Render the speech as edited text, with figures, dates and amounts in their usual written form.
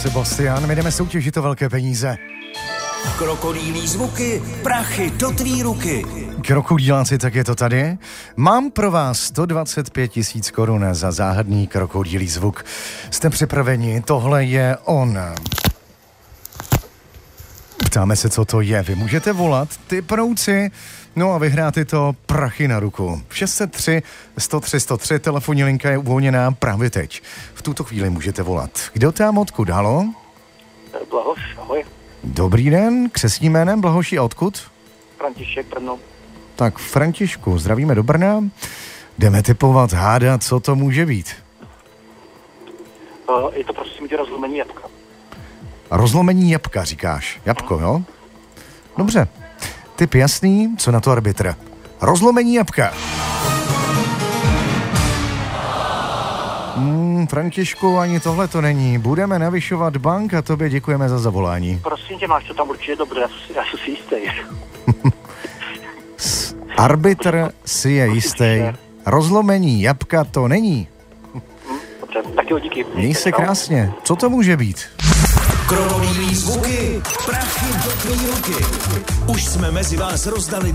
Sebastian, my jdeme soutěžit o velké peníze. Krokodýlí zvuky, prachy do tvý ruky. Krokodýláci, tak je to tady. Mám pro vás 125 000 korun za záhadný krokodýlí zvuk. Jste připraveni? Tohle je on. Ptáme se, co to je. Vy můžete volat, tipnouci, no a vyhrát to prachy na ruku. 603 103 103, telefonní linka je uvolněná právě teď. V tuto chvíli můžete volat. Kdo tam odkud? Halo? Blahoš, ahoj. Dobrý den, křestním jménem Blahoši, a odkud? František, Brno. Tak Františku, zdravíme do Brna. Jdeme tipovat, hádat, co to může být. Je to prosím tě rozlomení jabka. Rozlomení jabka, říkáš. Jabko, jo? Dobře. Tip jasný, co na to arbitr? Rozlomení jabka. Františku, ani tohle to není. Budeme navyšovat bank a tobě děkujeme za zavolání. Prosím tě, máš to tam určitě dobré, já jsem si jistý. Arbitr si je jistý. Rozlomení jabka to není. Dobře, tak jo, díky. Měj se krásně. Co to může být? Krokodýlí zvuky, prachy do tvý ruky. Už jsme mezi vás rozdali